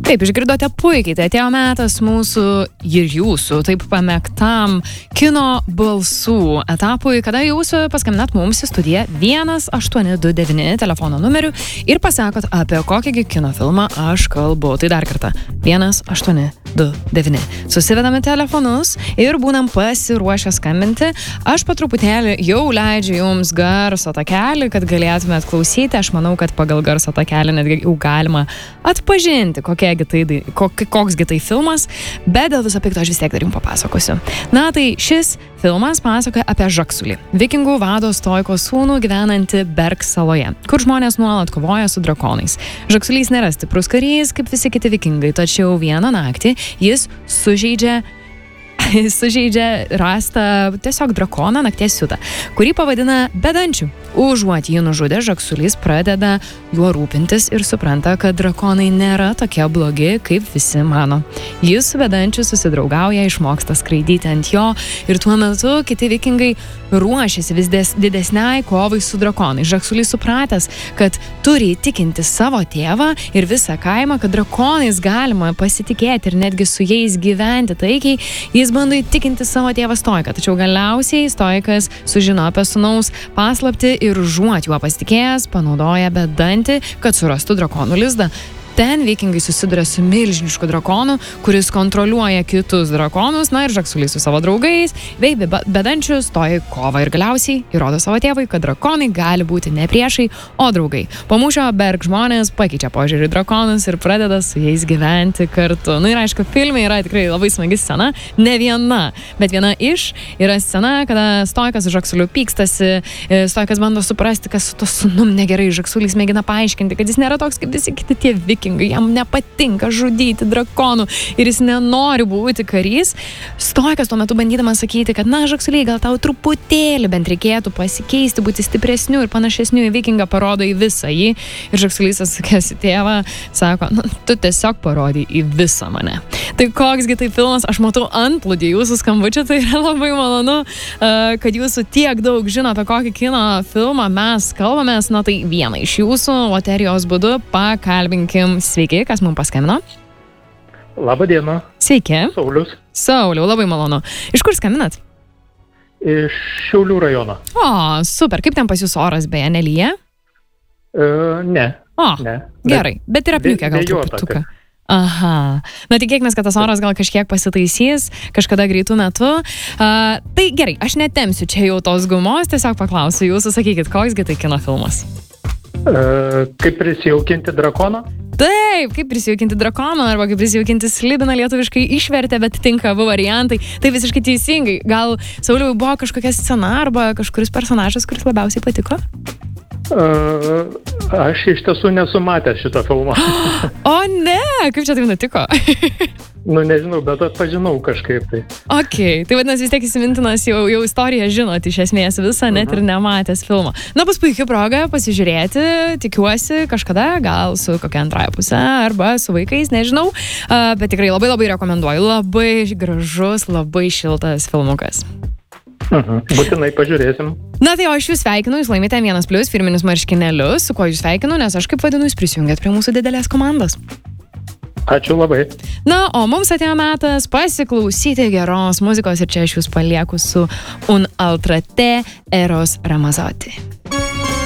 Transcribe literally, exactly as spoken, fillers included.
Taip, išgirdote puikiai, tai atėjo metas mūsų ir jūsų taip pamėgtam kino balsų etapui, kada jūs paskambinat mums į studiją vienas aštuoni du devyni telefono numeriu ir pasakot, apie kokį kino filmą aš kalbu. Tai dar kartą, vienas aštuoni du devyni. Susivedame telefonus ir būnam pasiruošę skambinti. Aš po truputėlį jau leidžiu jums garso takelį, kad galėtumėt klausyti. Aš manau, kad pagal garso takelį netgi jau galima atpažinti, kokie Tai, kok, koksgi tai filmas, bet dėl viso pikto aš vis tiek dar jums papasakosiu. Na, tai šis filmas pasakoja apie Žaksulį, vikingų vado Stoiko sūnų gyvenantį Berg saloje, kur žmonės nuolat kovoja su drakonais. Žaksulys nėra stiprus karys, kaip visi kiti vikingai, tačiau vieną naktį jis sužeidžia sužeidžia rastą tiesiog drakoną nakties siutą, kurį pavadina Bedančiu. Užuot jį nužudė, Žaksulys pradeda juo rūpintis ir supranta, kad drakonai nėra tokie blogi, kaip visi mano. Jis su Bedančiu susidraugauja, išmoksta skraidyti ant jo ir tuo metu kiti vikingai ruošiasi vis des, didesniai kovai su drakonai. Žaksulys supratęs, kad turi įtikinti savo tėvą ir visą kaimą, kad drakonais galima pasitikėti ir netgi su jais gyventi taikiai, jis bando įtikinti savo tėvą Stoiką, tačiau galiausiai Stoikas sužino apie sūnaus paslaptį ir užuot juo pasitikėjęs, panaudoja Bedantį, kad surastų drakonų lizdą. Ten vikingai susiduria su milžinišku drakonu, kuris kontroliuoja kitus drakonus, na ir Žaksulys su savo draugais, bei Bedančiu stoja į kovą ir galiausiai įrodo savo tėvui, kad drakonai gali būti ne priešai, o draugai. Po mūšio Berg žmonės pakeičia požiūrį į drakonus ir pradeda su jais gyventi kartu. Na ir aišku, filme yra tikrai labai smagi scena, ne viena, bet viena iš yra scena, kada Stoikas su Žaksuliu pykstasi, Stoikas bando suprasti, kas su to sūnum negerai, Žaksulys mėgina paaiškinti, kad jis nėra toks kaip visi kiti tie vikingai. Jam nepatinka žudyti drakonų ir jis nenori būti karys. Stoikas tuo metu bandydamas sakyti, kad na, Žaksuliai, gal tau truputėlį bent reikėtų pasikeisti, būti stipresniu ir panašesniu į vikingą, parodo į visą jį. Ir Žaksulys atsakęs į tėvą, sako, nu, tu tiesiog parodai į visą mane. Tai koksgi tai filmas, aš matau antplūdį jūsų skambučių, tai yra labai malonu, kad jūsų tiek daug žino, apie kokį kino filmą mes kalbamės. Na tai vieną iš jūsų loterijos būdu pakalbinkim. Sveiki, kas mums paskambino? Labą dieną. Sveiki. Saulius. Sauliau, labai malonu. Iš kur skambinat? Iš Šiaulių rajono. O, super. Kaip ten pas jūs oras, beje, nelyja? E, ne. O, ne. gerai. Bet yra apniukę gal truputuką. Aha. Na tikėkime, kad tas oras gal kažkiek pasitaisys, kažkada greitų metu. Uh, tai gerai, aš netemsiu čia jau tos gumos, tiesiog paklausiu jūsų, sakykit, koksgi tai kino filmas? E, kaip prisijaukinti drakoną? Taip, kaip prisijaukinti drakoną arba kaip prisijaukinti slibiną lietuviškai išvertė, bet tinka abu variantai. Tai visiškai teisingai. Gal, Sauliau, buvo kažkokia scena arba kažkuris personažas, kuris labiausiai patiko? Uh, aš iš tiesų nesu matęs šito filmo. O ne, kaip čia taip nutiko? Nu nežinau, bet atpažinau kažkaip tai. Ok, tai vadinasi vis tiek įsimintinas, jau, jau istoriją žinot iš esmės visą, net ir nematęs filmo. Na, bus puikia proga pasižiūrėti, tikiuosi kažkada, gal su kokia antrąja pusė arba su vaikais, nežinau, uh, bet tikrai labai labai rekomenduoju, labai gražus, labai šiltas filmukas. Mhm. Būtinai pažiūrėsim. Na tai o aš jūs sveikinu, jūs laimite vienas plus firminius marškinėlius, su kuo jūs sveikinu, nes aš kaip vadinu, jūs prisijungėt prie mūsų didelės komandos. Ačiū labai. Na, o mums atėjo metas pasiklausyti geros muzikos ir čia aš jūs palieku su Un altra te Eros Ramazzotti.